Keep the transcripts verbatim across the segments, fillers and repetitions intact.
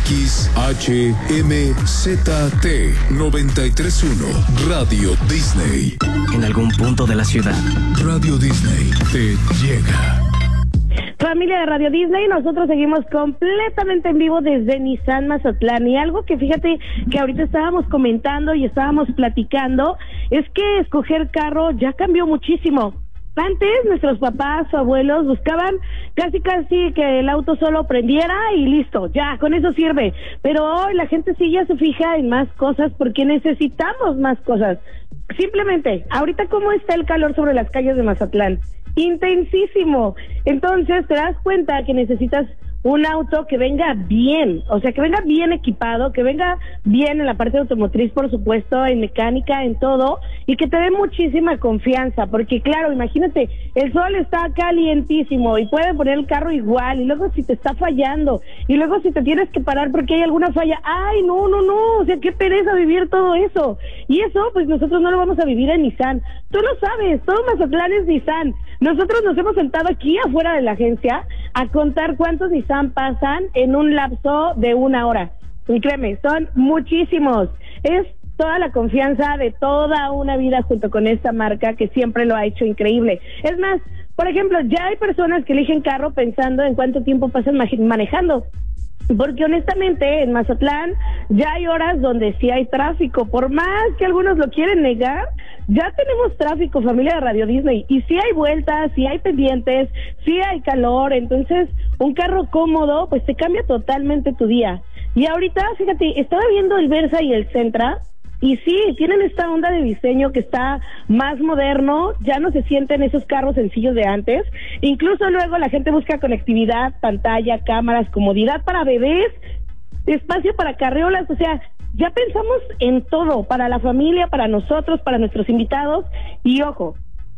X H M Z T noventa y tres punto uno Radio Disney. En algún punto de la ciudad, Radio Disney te llega. Familia de Radio Disney, nosotros seguimos completamente en vivo desde Nissan Mazatlán, y algo que fíjate que ahorita estábamos comentando y estábamos platicando es que escoger carro ya cambió muchísimo. Antes nuestros papás o abuelos buscaban casi casi que el auto solo prendiera y listo, ya, con eso sirve. Pero hoy la gente sí ya se fija en más cosas porque necesitamos más cosas. Simplemente, ahorita cómo está el calor sobre las calles de Mazatlán, intensísimo. Entonces te das cuenta que necesitas un auto que venga bien, o sea, que venga bien equipado, que venga bien en la parte automotriz, por supuesto, en mecánica, en todo, y que te dé muchísima confianza, porque claro, imagínate, el sol está calientísimo y puede poner el carro igual, y luego si te está fallando, y luego si te tienes que parar porque hay alguna falla, ay, no, no, no, o sea, qué pereza vivir todo eso, y eso, pues nosotros no lo vamos a vivir en Nissan. Tú lo sabes, todo Mazatlán es Nissan. Nosotros nos hemos sentado aquí afuera de la agencia a contar cuántos Nissan pasan en un lapso de una hora. Y créeme, son muchísimos. Es toda la confianza de toda una vida junto con esta marca que siempre lo ha hecho increíble. Es más, por ejemplo, ya hay personas que eligen carro pensando en cuánto tiempo pasan manejando. Porque honestamente en Mazatlán ya hay horas donde sí hay tráfico, por más que algunos lo quieren negar, ya tenemos tráfico, familia de Radio Disney, y sí hay vueltas, sí hay pendientes, sí hay calor. Entonces un carro cómodo pues te cambia totalmente tu día. Y ahorita, fíjate, estaba viendo el Versa y el Sentra, y sí, tienen esta onda de diseño que está más moderno, ya no se sienten esos carros sencillos de antes. Incluso luego la gente busca conectividad, pantalla, cámaras, comodidad para bebés, espacio para carriolas, o sea, ya pensamos en todo, para la familia, para nosotros, para nuestros invitados. Y ojo,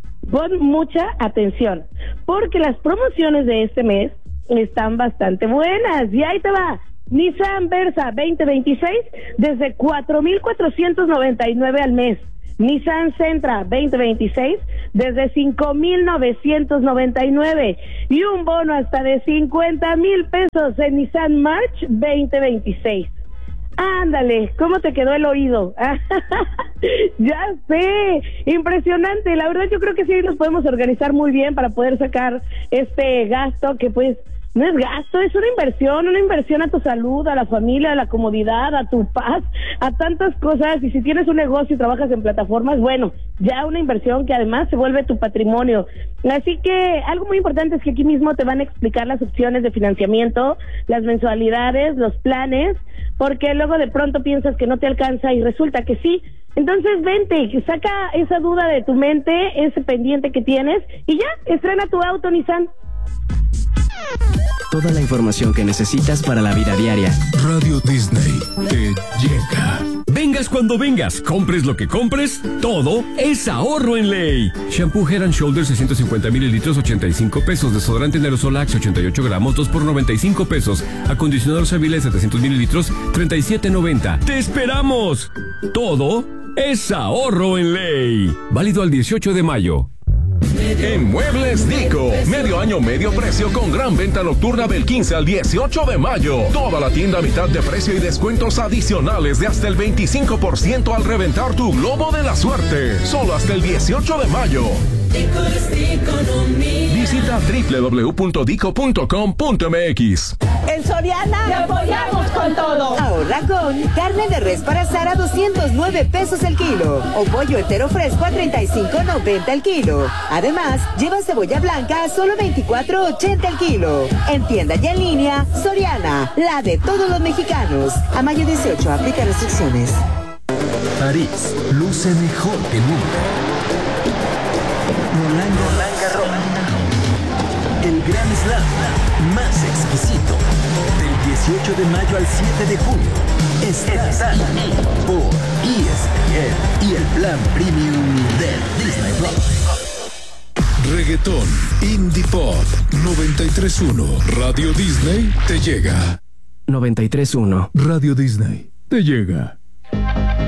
pon mucha atención, porque las promociones de este mes están bastante buenas, y ahí te va. Nissan Versa veinte veintiséis desde cuatro mil cuatrocientos noventa y nueve al mes. Nissan Sentra veinte veintiséis desde cinco mil novecientos noventa y nueve, y un bono hasta de cincuenta mil pesos en Nissan March veinte veintiséis. Ándale, ¿cómo te quedó el oído? Ya sé, impresionante. La verdad yo creo que sí nos podemos organizar muy bien para poder sacar este gasto que pues no es gasto, es una inversión, una inversión a tu salud, a la familia, a la comodidad, a tu paz, a tantas cosas. Y si tienes un negocio y trabajas en plataformas, bueno, ya una inversión que además se vuelve tu patrimonio. Así que algo muy importante es que aquí mismo te van a explicar las opciones de financiamiento, las mensualidades, los planes, porque luego de pronto piensas que no te alcanza y resulta que sí. Entonces vente, saca esa duda de tu mente, ese pendiente que tienes, y ya, estrena tu auto Nissan. Toda la información que necesitas para la vida diaria. Radio Disney te llega. Vengas cuando vengas, compres lo que compres, todo es ahorro en ley. Shampoo Head and Shoulders seiscientos cincuenta mililitros, ochenta y cinco pesos. Desodorante en aerosol Axe ochenta y ocho gramos, dos por noventa y cinco pesos. Acondicionador Savile setecientos mililitros, treinta y siete noventa. ¡Te esperamos! Todo es ahorro en ley. Válido al dieciocho de mayo. En Muebles Dico, medio año medio precio con gran venta nocturna del quince al dieciocho de mayo. Toda la tienda a mitad de precio y descuentos adicionales de hasta el veinticinco por ciento al reventar tu globo de la suerte. Solo hasta el dieciocho de mayo. Visita doble u doble u doble u punto dico punto com punto m x. En Soriana te apoyamos con todo. Ahorra con carne de res para asar a doscientos nueve pesos el kilo o pollo entero fresco a treinta y cinco noventa el kilo. Además, lleva cebolla blanca a solo veinticuatro ochenta el kilo. En tienda y en línea, Soriana, la de todos los mexicanos. A mayo dieciocho, aplica restricciones. París luce mejor que nunca. Roland Garros, el Grand Slam más exquisito, del dieciocho de mayo al siete de junio. Estás aquí por E S P N y el plan premium de Disney Plus. Reggaetón, Indie Pop, noventa y tres punto uno. Radio Disney te llega. noventa y tres punto uno. Radio Disney te llega.